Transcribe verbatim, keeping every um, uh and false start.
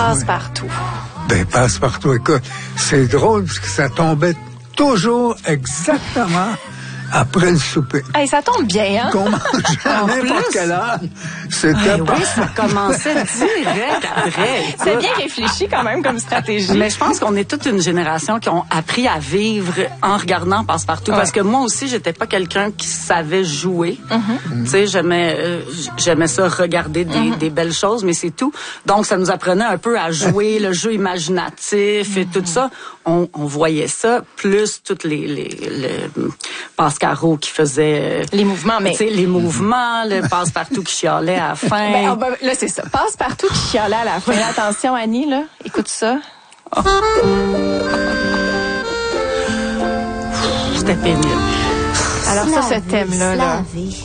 Passe-Partout. Ben, Passe-Partout, écoute, c'est drôle parce que ça tombait toujours exactement après le souper. Hey, ça tombe bien, hein? Qu'on mange à n'importe quelle heure. C'était Hey, pas... oui, ça commençait direct après. C'est bien réfléchi quand même comme stratégie. Mais je pense qu'on est toute une génération qui ont appris à vivre en regardant Passe-Partout. Ouais. Parce que moi aussi, j'étais pas quelqu'un qui savait jouer. Mm-hmm. Tu sais, j'aimais, euh, j'aimais ça regarder des, mm-hmm. des belles choses, mais c'est tout. Donc, ça nous apprenait un peu à jouer, le jeu imaginatif et mm-hmm. tout ça. On, on voyait ça, plus toutes les, les, les Pascaro qui faisait... Les mouvements, mais... Tu sais, les mouvements, le Passe-Partout qui chialait à la fin. Ben, oh, ben, là, c'est ça. Passe-Partout qui chialait à la fin. Attention, Annie, là. Écoute ça. Oh. C'était pénible. Alors ça, ce thème-là, là...